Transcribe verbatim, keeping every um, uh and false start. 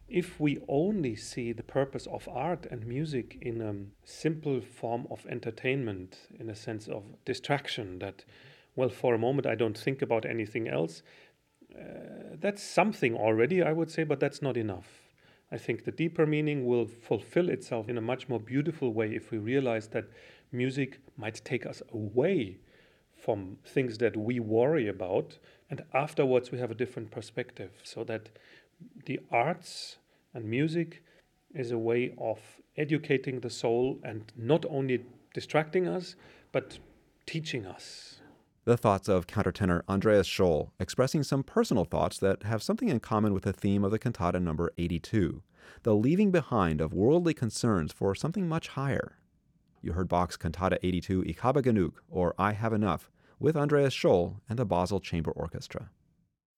If we only see the purpose of art and music in a simple form of entertainment, in a sense of distraction, that, well, for a moment I don't think about anything else, uh, that's something already, I would say, but that's not enough. I think the deeper meaning will fulfill itself in a much more beautiful way if we realize that music might take us away from things that we worry about, and afterwards we have a different perspective, so that the arts and music is a way of educating the soul and not only distracting us, but teaching us. The thoughts of countertenor Andreas Scholl, expressing some personal thoughts that have something in common with the theme of the cantata number eighty-two, the leaving behind of worldly concerns for something much higher. You heard Bach's Cantata eighty-two Ich habe genug, or I Have Enough, with Andreas Scholl and the Basel Chamber Orchestra.